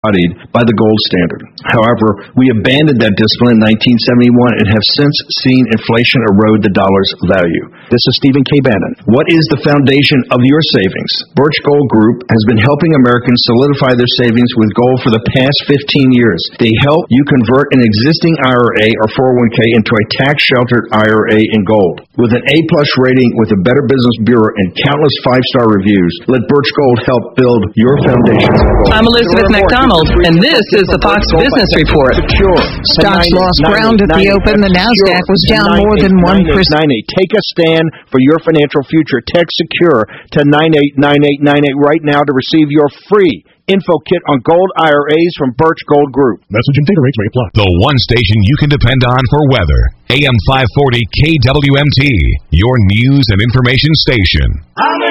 embodied by the gold standard. However, we abandoned that discipline in 1971 and have since seen inflation erode the dollar's value. This is Stephen K. Bannon. What is the foundation of your savings? Birch Gold Group has been helping Americans solidify their savings with gold for the past 15 years. They help you convert an existing IRA or 401k into a tax-sheltered IRA in gold. With an A-plus rating with the Better Business Bureau and countless 5-star reviews, let Birch Gold help build your foundation. I'm Elizabeth McDonald, and this is the Fox Business Report. Stocks lost ground at the open. The NASDAQ was down more than 1%. Take a stand for your financial future. Text SECURE to 989898 right now to receive your free info kit on gold IRAs from Birch Gold Group. Message and data rates may apply. The one station you can depend on for weather. AM 540 KWMT, your news and information station.